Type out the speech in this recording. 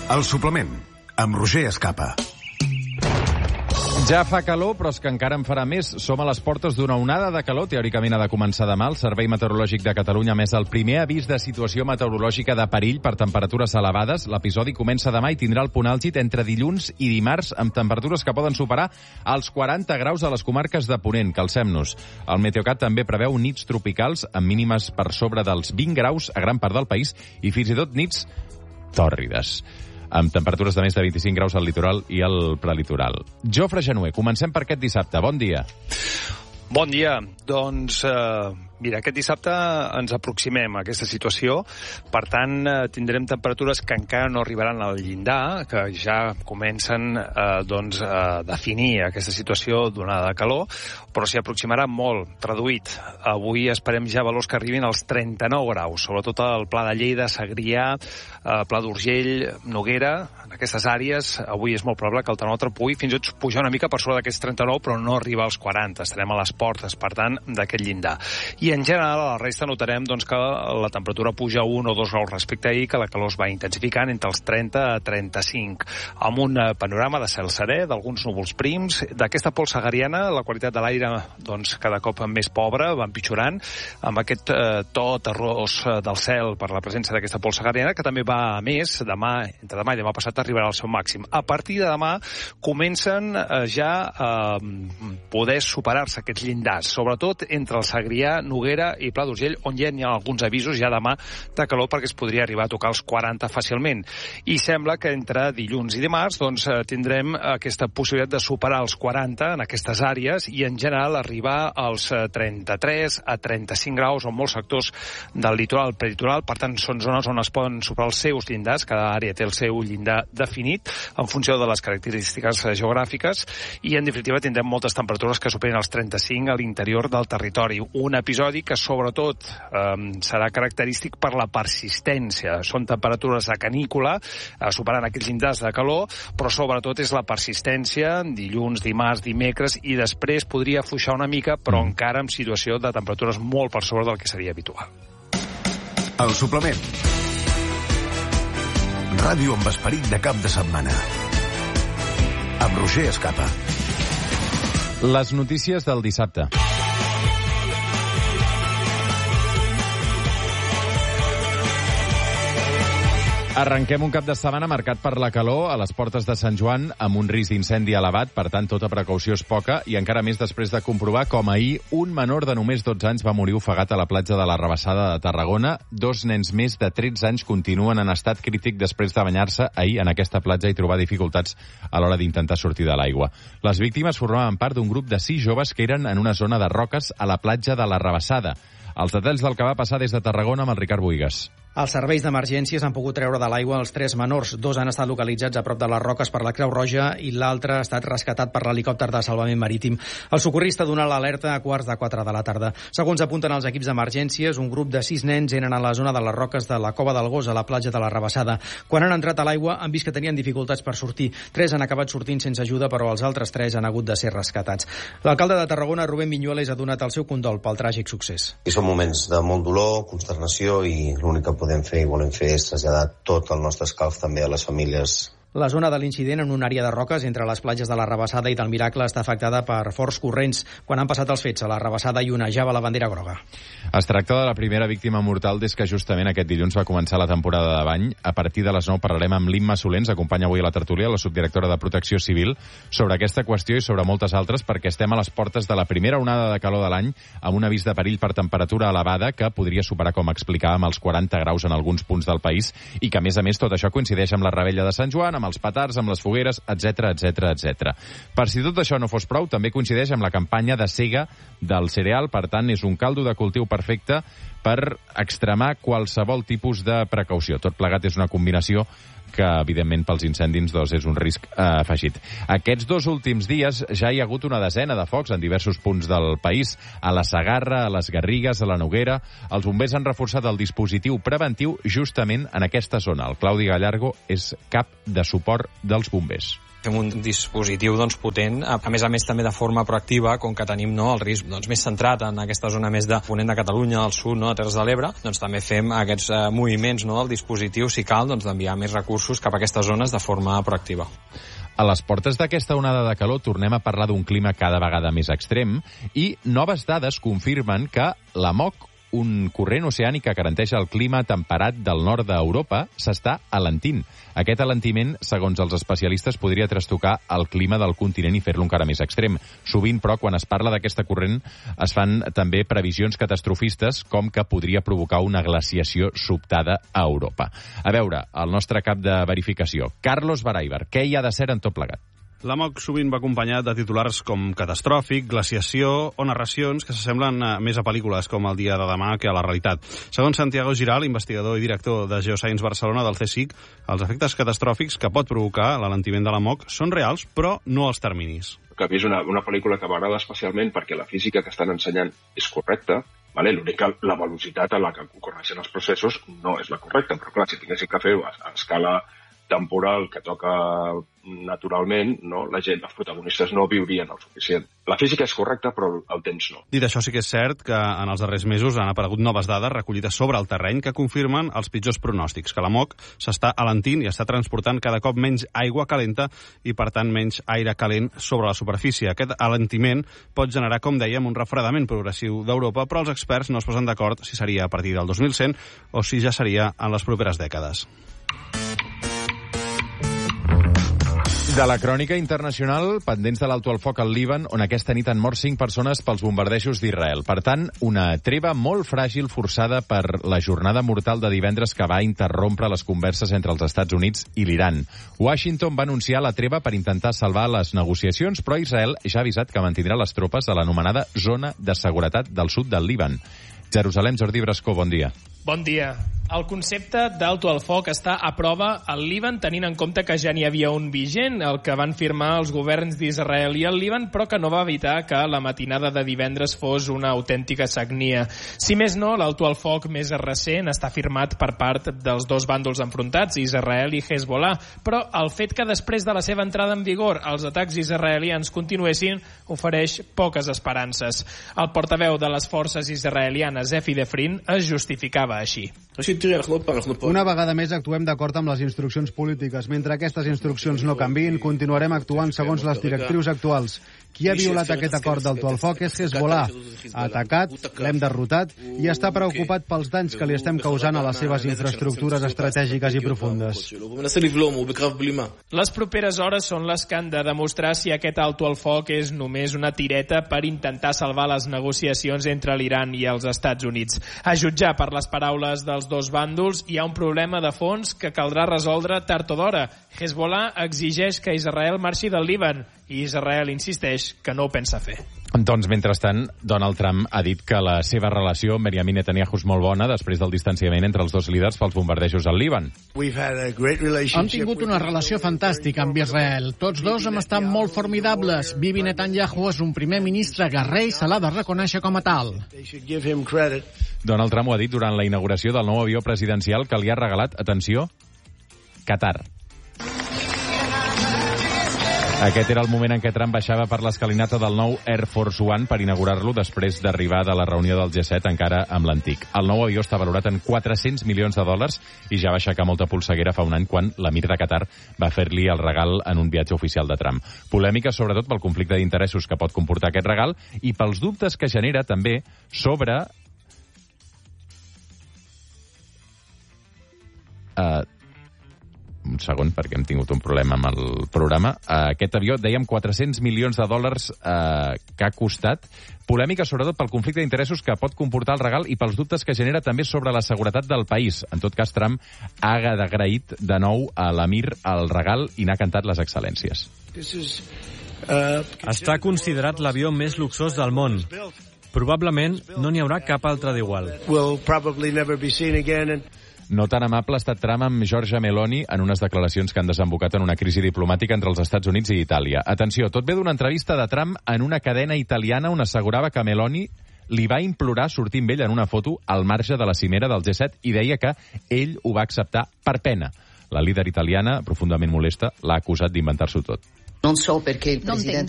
El suplement, amb Roger Escapa. Ja fa calor, però és que encara en farà més. Som a les portes d'una onada de calor, teòricament ha de començar demà. El Servei Meteorològic de Catalunya ha emès el primer avís de situació meteorològica de perill per temperatures elevades. L'episodi comença demà i tindrà el punt àlgid entre dilluns i dimarts, amb temperatures que poden superar els 40 graus a les comarques de Ponent. Calcem-nos. El Meteocat també preveu nits tropicals amb mínimes per sobre dels 20 graus a gran part del país i fins i tot nits tòrrides, amb temperatures de més de 25 graus al litoral i al prelitoral. Jofre Genuer, comencem per aquest dissabte. Bon dia. Bon dia. Doncs, mira, aquest dissabte ens aproximem a aquesta situació. Per tant, tindrem temperatures que encara no arribaran al llindar, que ja comencen a definir aquesta situació d'onada de calor, però s'hi aproximarà molt, reduït. Avui esperem ja valors que arribin als 39 graus, sobretot al Pla de Lleida, Segrià, Pla d'Urgell, Noguera. En aquestes àrees, avui és molt probable que el termòmetre pugui fins i tot pujar una mica per sobre d'aquests 39, però no arribar als 40. Estarem a les portes, per tant, d'aquest llindar. I en general, a la resta notarem que la temperatura puja 1 o 2 graus respecte a ahir, que la calor es va intensificant entre els 30 a 35, amb un panorama de cel serè, d'alguns núvols prims. D'aquesta pols sahariana, la qualitat de l'aire cada cop més pobra, va empitjorant, amb aquest to terrós del cel per la presència d'aquesta pols sahariana, que també va a més. Entre demà i demà passat arribarà al seu màxim. A partir de demà comencen ja a poder superar-se aquests llindars, sobretot entre el Segrià, Noguera i Pla d'Urgell, on ja hi ha alguns avisos ja demà de calor perquè es podria arribar a tocar els 40 fàcilment. I sembla que entre dilluns i dimarts tindrem aquesta possibilitat de superar els 40 en aquestes àrees i en general arribar als 33 a 35 graus en molts sectors del litoral prelitoral. Per tant, són zones on es poden superar els seus llindars. Cada àrea té el seu llindar definit en funció de les característiques geogràfiques i, en definitiva, tindrem moltes temperatures que superen els 35 a l'interior del territori. Un episodi que, sobretot, serà característic per la persistència. Són temperatures de canícula, superant aquells llindars de calor, però, sobretot, és la persistència dilluns, dimarts, dimecres, i després podria afluixar una mica, però encara en situació de temperatures molt per sobre del que seria habitual. El suplement. Ràdio amb esperit de cap de setmana. Amb Roger Escapa. Les notícies del dissabte. Arrenquem un cap de setmana marcat per la calor a les portes de Sant Joan, amb un risc d'incendi elevat, per tant, tota precaució és poca, i encara més després de comprovar com ahir un menor de només 12 anys va morir ofegat a la platja de la Rabassada de Tarragona. 2 nens més de 13 anys continuen en estat crític després de banyar-se ahir en aquesta platja i trobar dificultats a l'hora d'intentar sortir de l'aigua. Les víctimes formaven part d'un grup de 6 joves que eren en una zona de roques a la platja de la Rabassada. Els detalls del que va passar des de Tarragona amb el Ricard Boigas. Els serveis d'emergències han pogut treure de l'aigua els 3 menors. 2 han estat localitzats a prop de les roques per la Creu Roja i l'altre ha estat rescatat per l'helicòpter de salvament marítim. El socorrista ha donat l'alerta a 3:15 de la tarda. Segons apunten els equips d'emergències, un grup de 6 nens eren a la zona de les roques de la Cova del Gos, a la platja de la Rabassada. Quan han entrat a l'aigua han vist que tenien dificultats per sortir. 3 han acabat sortint sense ajuda, però els altres 3 han hagut de ser rescatats. L'alcalde de Tarragona, Rubén Viñuales, ha donat el seu condol pel tràgic succés. I són moments de molt dolor, consternació, i l'únic que podem fer i volem fer és traslladar tot el nostre escalf també a les famílies. La zona de l'incident, en una àrea de roques entre les platges de la Rabassada i del Miracle, està afectada per forts corrents. Quan han passat els fets, a la Rabassada hi onejava la bandera groga. Es tracta de la primera víctima mortal des que justament aquest dilluns va començar la temporada de bany. A partir de les 9 parlarem amb l'Imma Solens, acompanya avui a la tertúlia, la subdirectora de Protecció Civil, sobre aquesta qüestió i sobre moltes altres, perquè estem a les portes de la primera onada de calor de l'any, amb un avís de perill per temperatura elevada que podria superar, com explicàvem, els 40 graus en alguns punts del país, i que, a més, tot això coincideix amb la Rebella de Sant Joan, amb els petards, amb les fogueres, etc. Per si tot això no fos prou, també coincideix amb la campanya de sega del cereal, per tant, és un caldo de cultiu perfecte per extremar qualsevol tipus de precaució. Tot plegat és una combinació que, evidentment, pels incendis és un risc afegit. Aquests 2 últims dies ja hi ha hagut una desena de focs en diversos punts del país, a la Segarra, a les Garrigues, a la Noguera. Els bombers han reforçat el dispositiu preventiu justament en aquesta zona. El Claudi Gallargo és cap de suport dels bombers. Fem un dispositiu potent, a més també de forma proactiva, com que tenim el risc més centrat en aquesta zona més de ponent de Catalunya, al sud, a Terres de l'Ebre, també fem aquests moviments del dispositiu, si cal, d'enviar més recursos cap a aquestes zones de forma proactiva. A les portes d'aquesta onada de calor tornem a parlar d'un clima cada vegada més extrem i noves dades confirmen que la MOC, un corrent oceànic que garanteix el clima temperat del nord d'Europa, s'està alentint. Aquest alentiment, segons els especialistes, podria trastocar el clima del continent i fer-lo encara més extrem. Sovint, però, quan es parla d'aquesta corrent, es fan també previsions catastrofistes, com que podria provocar una glaciació sobtada a Europa. A veure, el nostre cap de verificació, Carlos Baraibar, què hi ha de ser en tot plegat? La MOC sovint va acompanyat de titulars com catastròfic, glaciació o narracions que s'assemblen més a pel·lícules com El dia de demà que a la realitat. Segons Santiago Giral, investigador i director de Geoscience Barcelona del CSIC, els efectes catastròfics que pot provocar l'alentiment de la MOC són reals, però no els terminis. Que és una pel·lícula que m'agrada especialment perquè la física que estan ensenyant és correcta, vale? L'únic que la velocitat a la que ocorreixen els processos no és la correcta, però clar, si tinguéssim que fer-ho a escala temporal que toca naturalment, no? La gent, els protagonistes no viurien el suficient. La física és correcta, però el temps no. Dit això, sí que és cert que en els darrers mesos han aparegut noves dades recollides sobre el terreny que confirmen els pitjors pronòstics, que la MOC s'està alentint i està transportant cada cop menys aigua calenta i, per tant, menys aire calent sobre la superfície. Aquest alentiment pot generar, com dèiem, un refredament progressiu d'Europa, però els experts no es posen d'acord si seria a partir del 2100 o si ja seria en les properes dècades. De la crònica internacional, pendents de l'alto al foc al Líban, on aquesta nit han mort 5 persones pels bombardejos d'Israel. Per tant, una treva molt fràgil forçada per la jornada mortal de divendres que va interrompre les converses entre els Estats Units i l'Iran. Washington va anunciar la treva per intentar salvar les negociacions, però Israel ja ha avisat que mantindrà les tropes a l'anomenada Zona de Seguretat del sud del Líban. Jerusalem, Jordi Brascó, bon dia. Bon dia. El concepte d'alto al foc està a prova al Líban, tenint en compte que ja n'hi havia un vigent, el que van firmar els governs d'Israel i el Líban, però que no va evitar que la matinada de divendres fos una autèntica sagnia. Si més no, l'alto al foc més recent està firmat per part dels dos bàndols enfrontats, Israel i Hezbollah, però el fet que després de la seva entrada en vigor els atacs israelians continuessin ofereix poques esperances. El portaveu de les forces israelianes, Efi Defrin, es justificava així. Una vegada més actuem d'acord amb les instruccions polítiques. Mentre aquestes instruccions no canviïn, continuarem actuant segons les directrius actuals. Qui ha violat aquest acord d'alto al foc és Hezbollah. Ha atacat, l'hem derrotat i està preocupat pels danys que li estem causant a les seves infraestructures estratègiques i profundes. Les properes hores són les que han de demostrar si aquest alto al foc és només una tireta per intentar salvar les negociacions entre l'Iran i els Estats Units. A jutjar per les paraules dels dos bàndols, hi ha un problema de fons que caldrà resoldre tard o d'hora. Hezbollah exigeix que Israel marxi del Líban i Israel insisteix que no ho pensa fer. Doncs, mentrestant, Donald Trump ha dit que la seva relació amb Benjamin Netanyahu és molt bona després del distanciament entre els dos líders pels bombardejos al Líban. Hem tingut una relació fantàstica amb Israel. Tots dos hem estat molt formidables. Bibi Netanyahu és un primer ministre guerrer i se l'ha de reconèixer com a tal. Donald Trump ho ha dit durant la inauguració del nou avió presidencial que li ha regalat, atenció, Qatar. Aquest era el moment en què Trump baixava per l'escalinata del nou Air Force One per inaugurar-lo després d'arribar de la reunió del G7 encara amb l'antic. El nou avió està valorat en $400 milions i ja va aixecar molta polseguera fa un any quan l'emir de Qatar va fer-li el regal en un viatge oficial de Trump. Polèmica sobretot pel conflicte d'interessos que pot comportar aquest regal i pels dubtes que genera també sobre un segon, perquè hem tingut un problema amb el programa. Aquest avió, dèiem, $400 milions que ha costat. Polèmica, sobretot, pel conflicte d'interessos que pot comportar el regal i pels dubtes que genera també sobre la seguretat del país. En tot cas, Trump ha agraït de nou a l'emir el regal i n'ha cantat les excel·lències. Està considerat l'avió més luxós del món. Probablement no n'hi haurà cap altre d'igual. No tan amable ha estat Trump amb Giorgia Meloni en unes declaracions que han desembocat en una crisi diplomàtica entre els Estats Units i Itàlia. Atenció, tot ve d'una entrevista de Trump en una cadena italiana on assegurava que Meloni li va implorar sortir amb ell en una foto al marge de la cimera del G7 i deia que ell ho va acceptar per pena. La líder italiana, profundament molesta, l'ha acusat d'inventar-s'ho tot. Non so perché il presidente